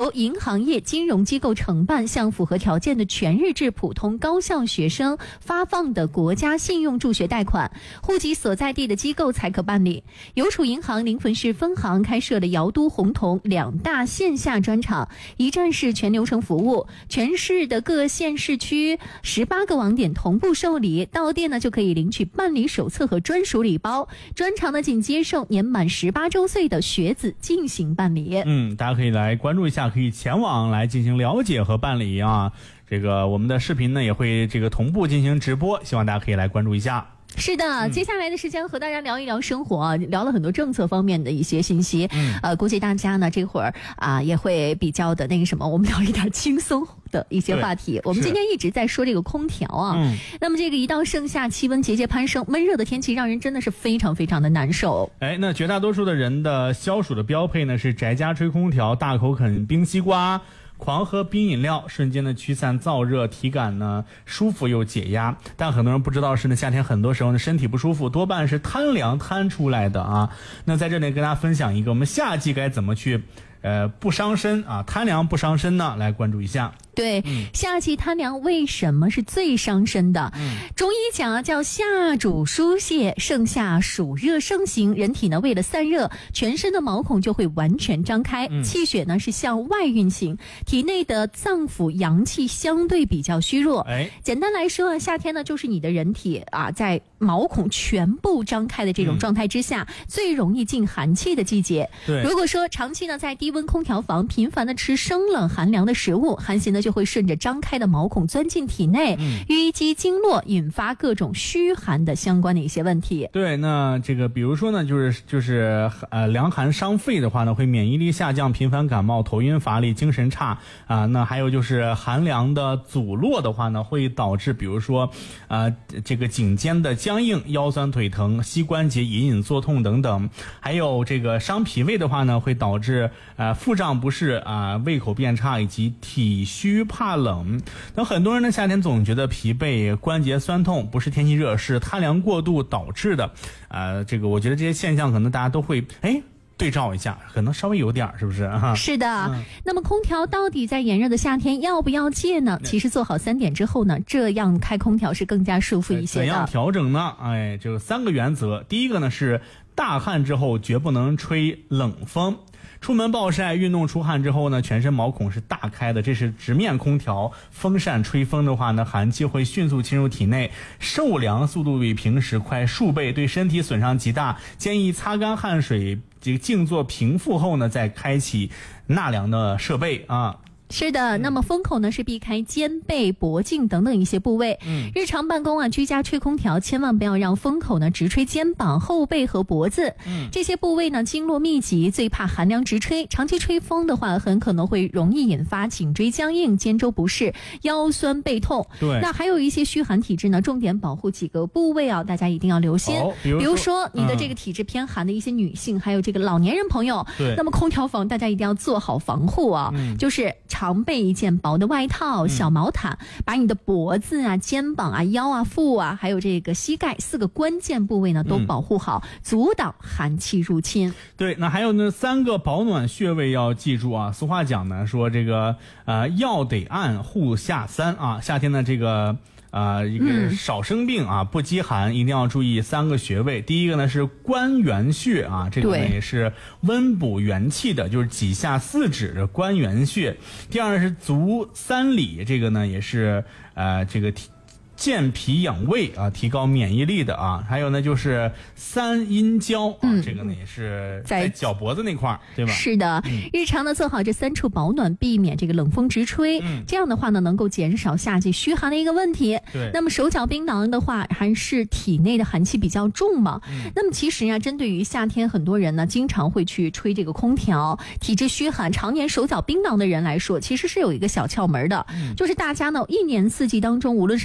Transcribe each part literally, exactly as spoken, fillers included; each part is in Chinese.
由银行业金融机构承办，向符合条件的全日制普通高校学生发放的国家信用助学贷款，户籍所在地的机构才可办理。邮储银行临汾市分行开设了瑶都、洪桐两大线下专场，一站式全流程服务，全市的各县市区十八个网点同步受理，到店呢就可以领取办理手册和专属礼包。专场呢仅接受年满十八周岁的学子进行办理。 嗯，大家可以来关注一下，可以前往来进行了解和办理啊。这个我们的视频呢也会这个同步进行直播，希望大家可以来关注一下。 是的、嗯、接下来的时间和大家聊一聊生活，聊了很多政策方面的一些信息。嗯，呃，估计大家呢这会儿啊也会比较的那个什么，我们聊一点轻松的一些话题。我们今天一直在说这个空调啊，嗯，那么这个一到盛夏，气温节节攀升，闷热的天气让人真的是非常非常的难受。 哎，那绝大多数的人的消暑的标配呢是宅家吹空调，大口啃冰西瓜，狂喝冰饮料，瞬间的驱散燥热，体感呢舒服又解压。但很多人不知道是呢，夏天很多时候呢身体不舒服多半是贪凉贪出来的啊。那在这里跟大家分享一个我们夏季该怎么去呃不伤身啊，贪凉不伤身呢，来关注一下。 对、嗯、夏季贪凉为什么是最伤身的、嗯、中医讲啊叫夏主疏泄，盛夏暑热盛行，人体呢为了散热，全身的毛孔就会完全张开、嗯、气血呢是向外运行，体内的脏腑阳气相对比较虚弱。哎，简单来说，夏天呢就是你的人体啊在毛孔全部张开的这种状态之下、嗯、最容易进寒气的季节。对，如果说长期呢在低温空调房频繁的吃生冷寒凉的食物，寒邪呢就会顺着张开的毛孔钻进体内、嗯、淤积经络，引发各种虚寒的相关的一些问题。 对，那这个比如说呢就是就是呃凉寒伤肺的话呢，会免疫力下降，频繁感冒，头晕乏力，精神差啊、呃。那还有就是寒凉的阻络的话呢，会导致比如说呃这个颈肩的僵硬，腰酸腿疼，膝关节隐隐作痛等等。还有这个伤脾胃的话呢，会导致呃腹胀不适啊、呃、胃口变差，以及体虚怕冷。那很多人呢夏天总觉得疲惫，关节酸痛，不是天气热，是贪凉过度导致的。呃这个我觉得这些现象可能大家都会哎对照一下，可能稍微有点是不是？ 是的、嗯、那么空调到底在炎热的夏天要不要戒呢？其实做好三点之后呢，这样开空调是更加舒服一些的。 怎样调整呢？哎，这个三个原则。第一个呢是大汗之后绝不能吹冷风。出门暴晒，运动出汗之后呢，全身毛孔是大开的，这是直面空调，风扇吹风的话呢，寒气会迅速侵入体内，受凉速度比平时快数倍，对身体损伤极大。建议擦干汗水，这个静坐平复后呢，再开启纳凉的设备啊。 是的，那么风口呢是避开肩背、脖颈等等一些部位。嗯，日常办公啊，居家吹空调，千万不要让风口呢直吹肩膀、后背和脖子。嗯，这些部位呢经络密集，最怕寒凉直吹。长期吹风的话，很可能会容易引发颈椎僵硬、肩周不适、腰酸背痛。对，那还有一些虚寒体质呢，重点保护几个部位啊，大家一定要留心。哦、比如说，比如说你的这个体质偏寒的一些女性，嗯、还有这个老年人朋友。对，那么空调房大家一定要做好防护啊，嗯、就是常备一件薄的外套、小毛毯、嗯、把你的脖子啊、肩膀啊、腰啊、腹啊，还有这个膝盖四个关键部位呢都保护好、嗯、阻挡寒气入侵。对， 那还有呢三个保暖穴位要记住啊。俗话讲呢说这个呃药得按护下三啊，夏天呢这个啊、呃，一个少生病啊，不饥寒，一定要注意三个穴位。第一个呢是关元穴啊，这个呢也是温补元气的，就是脊下四指的关元穴。第二是足三里，这个呢也是呃这个体健脾养胃啊，提高免疫力的啊。还有呢就是三阴交啊、嗯，这个呢也是在脚脖子那块儿，对吧？ 是的、嗯，日常呢做好这三处保暖，避免这个冷风直吹、嗯、这样的话呢能够减少夏季虚寒的一个问题。对，那么手脚冰凉的话，还是体内的寒气比较重嘛、嗯、那么其实啊针对于夏天很多人呢经常会去吹这个空调，体质虚寒常年手脚冰凉的人来说，其实是有一个小窍门的、嗯、就是大家呢一年四季当中，无论是哪个季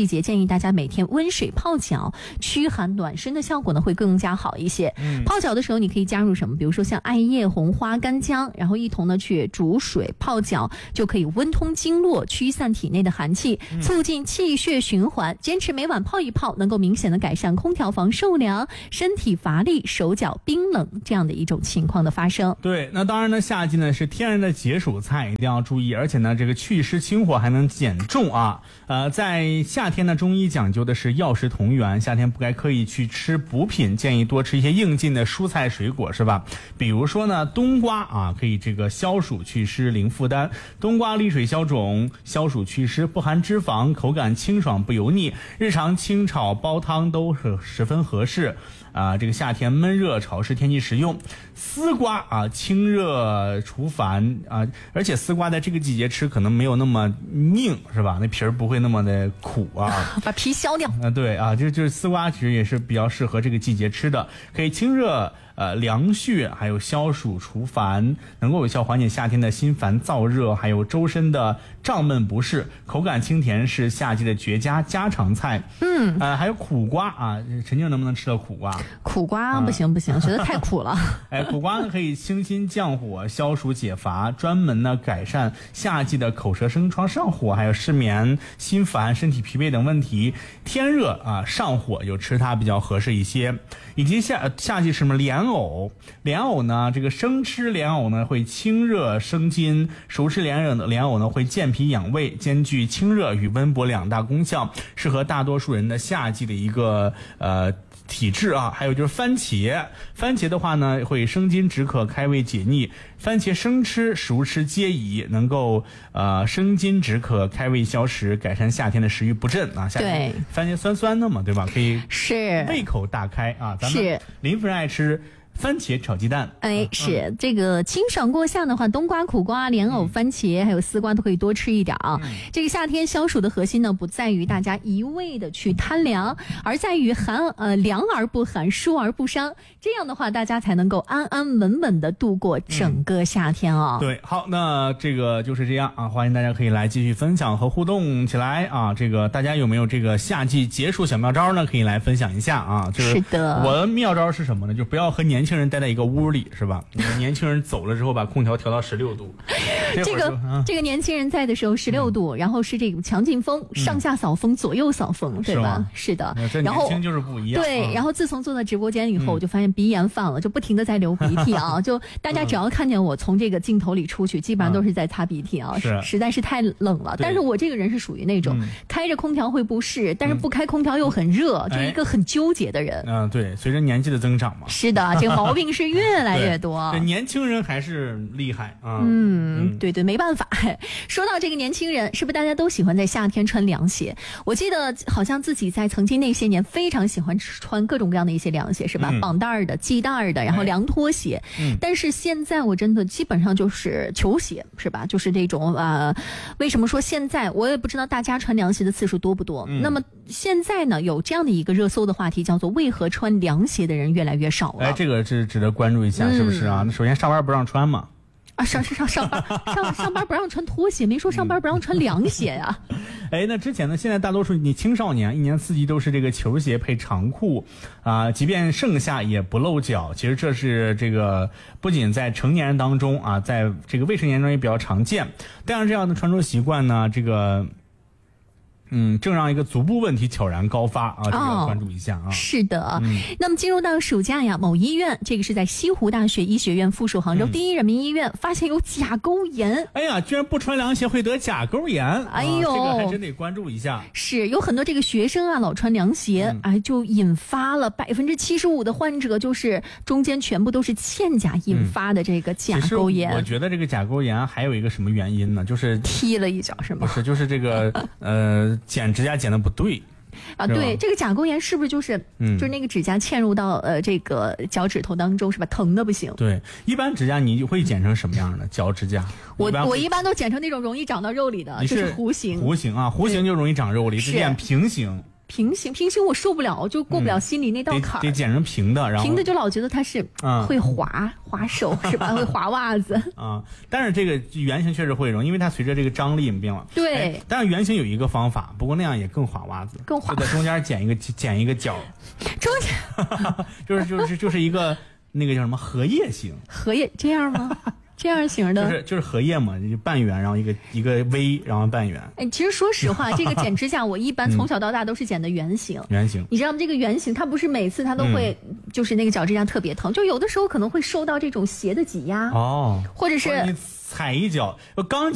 节，建议大家每天温水泡脚，驱寒暖身的效果呢会更加好一些。嗯、泡脚的时候你可以加入什么？比如说像艾叶、红花、干姜，然后一同呢去煮水泡脚，就可以温通经络，驱散体内的寒气，促进气血循环。坚持每晚泡一泡，能够明显的改善空调房受凉、身体乏力、手脚冰冷这样的一种情况的发生。 对，那当然呢，夏季呢是天然的解暑菜，一定要注意，而且呢，这个祛湿清火还能减重啊。呃，在夏天呢，中医讲究的是药食同源，夏天不该刻意去吃补品，建议多吃一些应劲的蔬菜水果，是吧？比如说呢，冬瓜啊，可以这个消暑祛湿零负担，冬瓜利水消肿，消暑祛湿，不含脂肪，口感清爽不油腻，日常清炒煲汤都是十分合适。啊，这个夏天闷热潮湿天气食用。丝瓜啊，清热除烦啊，而且丝瓜在这个季节吃可能没有那么拧，是吧？那皮儿不会那么的苦啊， 把皮削掉。 啊，对啊，就就是丝瓜其实也是比较适合这个季节吃的，可以清热。呃，凉血，还有消暑除烦，能够有效缓解夏天的心烦燥热，还有周身的胀闷不适。口感清甜，是夏季的绝佳家常菜。嗯，呃，还有苦瓜啊，陈静能不能吃到苦瓜？ 苦瓜不行不行，觉得太苦了。 哎，苦瓜呢可以清心降火、消暑解乏，专门呢改善夏季的口舌生疮、上火，还有失眠、心烦、身体疲惫等问题。天热啊，上火有吃它比较合适一些。以及夏夏季什么莲藕，莲藕呢，这个生吃莲藕呢会清热生津，熟吃莲藕莲藕呢会健脾养胃，兼具清热与温补两大功效，适合大多数人的夏季的一个呃体质啊。还有就是番茄，番茄的话呢会生津止渴、开胃解腻。番茄生吃、熟吃皆宜，能够呃生津止渴、开胃消食，改善夏天的食欲不振啊。夏天番茄酸酸的嘛，对吧？可以是胃口大开啊。咱们林夫人爱吃番茄炒鸡蛋， 哎，是、嗯、这个清爽过夏的话，冬瓜、苦瓜、莲藕、番茄、嗯、还有丝瓜都可以多吃一点啊、嗯。这个夏天消暑的核心呢，不在于大家一味的去贪凉，而在于寒呃凉而不寒，疏而不伤。这样的话，大家才能够安安稳稳的度过整个夏天哦。 嗯、对，好，那这个就是这样啊，欢迎大家可以来继续分享和互动起来啊。这个大家有没有这个夏季解暑小妙招呢？可以来分享一下啊。就是、 是的， 我的妙招是什么呢？就不要和年轻人待在一个屋里，是吧？年轻人走了之后，把空调调到十六度。 这, 这个、啊、这个年轻人在的时候十六度、嗯，然后是这个强劲风、嗯，上下扫风，左右扫风，对吧？是的。 这年轻就是不一样。 对、啊，然后自从坐在直播间以后，嗯、我就发现鼻炎犯了，就不停的在流鼻涕啊。就大家只要看见我从这个镜头里出去，基本上都是在擦鼻涕啊， 嗯、是实在是太冷了。但是我这个人是属于那种、嗯、开着空调会不适，但是不开空调又很热，嗯、就一个很纠结的人。 嗯、呃，对，随着年纪的增长嘛。 是的，这个毛病是越来越多。 这年轻人还是厉害啊。 嗯，嗯对对，没办法。说到这个年轻人，是不是大家都喜欢在夏天穿凉鞋？我记得好像自己在曾经那些年非常喜欢穿各种各样的一些凉鞋，是吧？嗯、绑带的、系带的，然后凉拖鞋。嗯。但是现在我真的基本上就是球鞋，是吧？就是这种呃，为什么说现在我也不知道大家穿凉鞋的次数多不多？嗯、那么现在呢，有这样的一个热搜的话题，叫做为何穿凉鞋的人越来越少了？ 哎，这个是值得关注一下，嗯、是不是啊？那首先上班不让穿嘛。 啊，上上上班上上班不让穿拖鞋，没说上班不让穿凉鞋呀、啊。 哎，那之前呢，现在大多数你青少年一年四季都是这个球鞋配长裤啊、呃，即便盛夏也不露脚。其实这是这个不仅在成年人当中啊，在这个未成年人中也比较常见。但是这样的穿着习惯呢，这个。嗯，正让一个足部问题悄然高发啊，这个要关注一下啊。 哦、是的、 嗯， 那么进入到暑假呀，某医院，这个是在西湖大学医学院附属杭州第一人民医院、嗯、发现有甲沟炎。 哎呀，居然不穿凉鞋会得甲沟炎！ 哎呦、 啊，这个还真得关注一下。 是有很多这个学生啊，老穿凉鞋，嗯、哎，就引发了百分之七十五的患者，就是中间全部都是嵌甲引发的这个甲沟炎。 嗯、我觉得这个甲沟炎还有一个什么原因呢？就是踢了一脚是吗？ 不是，就是这个呃。剪指甲剪的不对啊，对，这个甲沟炎是不是就是，嗯，就是那个指甲嵌入到呃这个脚趾头当中是吧？疼的不行。 对，一般指甲你会剪成什么样的脚指甲？ 我我一般都剪成那种容易长到肉里的，就是弧形。 弧形啊，弧形就容易长肉里，是剪平行。 平行平行我受不了，就过不了心里那道坎儿、 嗯、得, 得剪成平的，然后平的就老觉得它是会滑、嗯、滑手是吧？会滑袜子啊、嗯。但是这个圆形确实会容易，因为它随着这个张力变了。 对、 哎，但是圆形有一个方法，不过那样也更滑袜子， 更滑， 就在中间剪一个剪一个角， 中间就是就是就是一个那个叫什么荷叶形， 荷叶这样吗？这样型的就是就是荷叶嘛，就半圆，然后一个一个 V， 然后半圆。 哎，其实说实话，这个剪指甲我一般从小到大都是剪的圆形。 圆、嗯、形， 你知道吗？这个圆形它不是每次它都会，嗯、就是那个脚指甲特别疼，就有的时候可能会受到这种鞋的挤压哦， 或者是你踩一脚，刚